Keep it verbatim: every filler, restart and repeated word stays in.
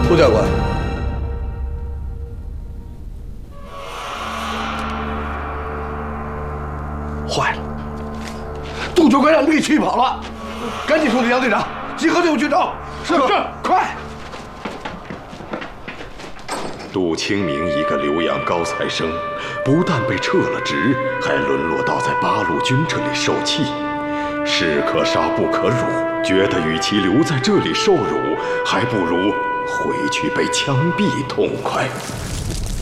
杜教官，坏了，杜教官让绿旗跑了，赶紧通知杨队长集合队伍去找。是是，快！ 杜清明一个留洋高材生，不但被撤了职，还沦落到在八路军这里受气。士可杀不可辱，觉得与其留在这里受辱，还不如回去被枪毙痛快。